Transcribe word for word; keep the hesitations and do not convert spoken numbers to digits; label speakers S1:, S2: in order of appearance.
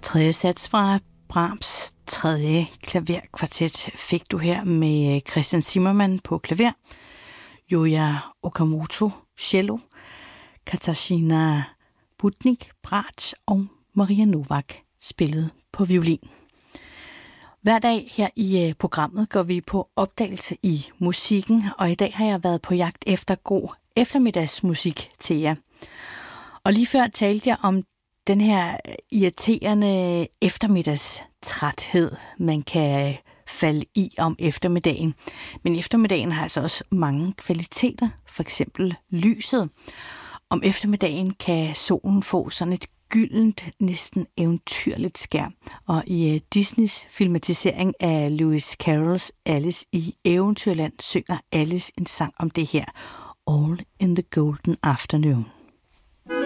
S1: Tredje sats fra Brahms tredje klaverkvartet fik du her med Christian Zimmermann på klaver, Yuya Okamoto cello, Katarzyna Budnik bratsch og Maria Nowak spillede på violin. Hver dag her i programmet går vi på opdagelse i musikken, og i dag har jeg været på jagt efter god eftermiddagsmusik til jer. Og lige før talte jeg om den her irriterende eftermiddagstræthed, man kan falde i om eftermiddagen. Men eftermiddagen har altså også mange kvaliteter, for eksempel lyset. Om eftermiddagen kan solen få sådan et gyldent, næsten eventyrligt skær. Og i Disneys filmatisering af Lewis Carrolls Alice i Eventyrland synger Alice en sang om det her. All in the Golden Afternoon.